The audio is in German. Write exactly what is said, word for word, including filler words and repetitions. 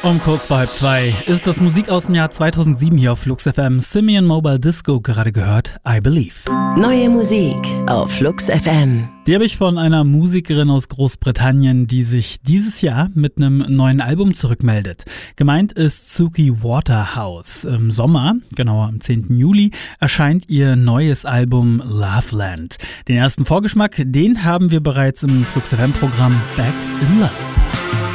Um kurz vor halb zwei ist das Musik aus dem Jahr zweitausendsieben hier auf Flux F M. Simian Mobile Disco gerade gehört, I Believe. Neue Musik auf Flux F M. Die habe ich von einer Musikerin aus Großbritannien, die sich dieses Jahr mit einem neuen Album zurückmeldet. Gemeint ist Suki Waterhouse. Im Sommer, genauer am zehnten Juli, erscheint ihr neues Album Loveland. Den ersten Vorgeschmack, den haben wir bereits im Flux F M-Programm Back in Love.